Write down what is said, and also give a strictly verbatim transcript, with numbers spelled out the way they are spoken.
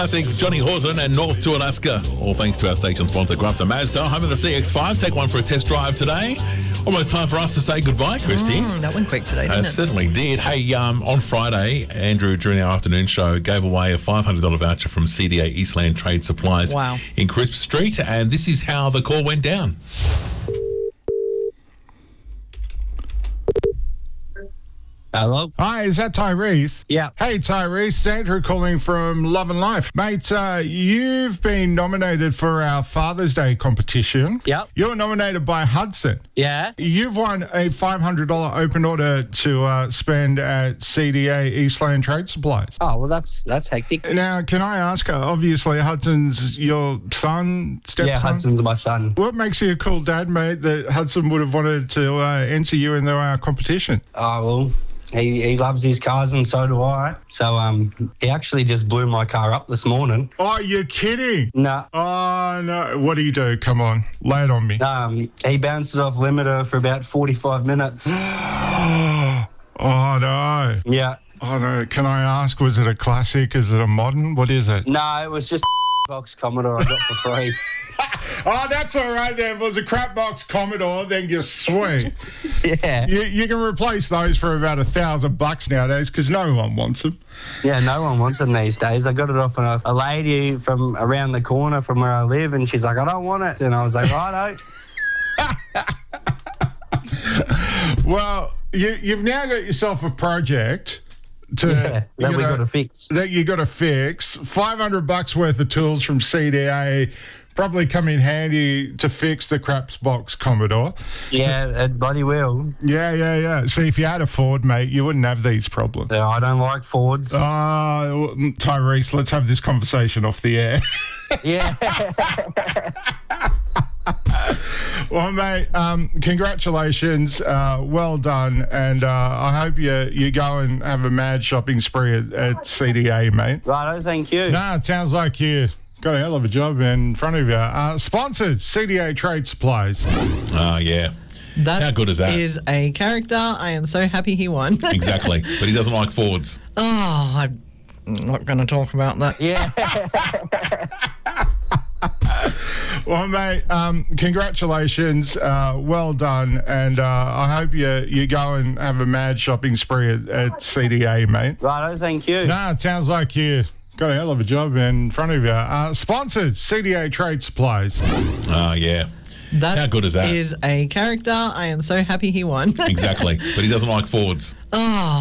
I think Johnny Horton and North to Alaska, all thanks to our station sponsor, Grafton Mazda, home of the C X five. Take one for a test drive today. Almost time for us to say goodbye, Christy. Mm, that went quick today, didn't uh, it? Certainly did. Hey, um, on Friday, Andrew, during our afternoon show, gave away a five hundred dollars voucher from C D A Eastland Trade Supplies Wow. in Crisp Street, and this is how the call went down. Hello? Hi, is that Tyrese? Yeah. Hey, Tyrese, it's Andrew calling from Love and Life. Mate, uh, you've been nominated for our Father's Day competition. Yep. You're nominated by Hudson. Yeah. You've won a five hundred dollars open order to uh, spend at C D A Eastland Trade Supplies. Oh, well, that's that's hectic. Now, can I ask, uh, obviously Hudson's your son, stepson? Yeah, Hudson's my son. What makes you a cool dad, mate, that Hudson would have wanted to uh, enter you in the uh, competition? Oh, well, he, he loves his cars and so do I. So um, he actually just blew my car up this morning. Oh, you're kidding. No. Oh, no. What do you do? Come on. Lay it on me. Um, he bounced it off limiter for about forty-five minutes. Oh, no. Yeah. Oh, no. Can I ask, was it a classic? Is it a modern? What is it? No, it was just a box Commodore I got for free. Oh, that's all right then. If it was a crap box Commodore, then you're sweet. Yeah. You, you can replace those for about a thousand bucks nowadays because no one wants them. Yeah, no one wants them these days. I got it off a, a lady from around the corner from where I live, and she's like, I don't want it. And I was like, righto. Well, you, you've now got yourself a project to, Yeah, that you we know, got to fix. that you got to fix. five hundred bucks worth of tools from C D A probably come in handy to fix the craps box Commodore. Yeah, it bloody will. Yeah, yeah, yeah. See, if you had a Ford, mate, you wouldn't have these problems. Uh, I don't like Fords. Uh, Tyrese, let's have this conversation off the air. Yeah. Well, mate, um, congratulations. Uh, well done. And uh, I hope you, you go and have a mad shopping spree at, at C D A, mate. Righto, thank you. No, it sounds like you got a hell of a job in front of you. Uh, sponsored, C D A Trade Supplies. Ah, yeah. That How good is that? is a character. I am so happy he won. Exactly. But he doesn't like Fords. Oh, I'm not going to talk about that. Yeah. Well, mate, um, congratulations. Uh, well done. And uh, I hope you, you go and have a mad shopping spree at, at C D A, mate. Righto, thank you. No, it sounds like you got a hell of a job in front of you. Uh, sponsored, C D A Trade Supplies. Ah, yeah. That How good is that? is a character. I am so happy he won. Exactly. But he doesn't like Fords. Oh,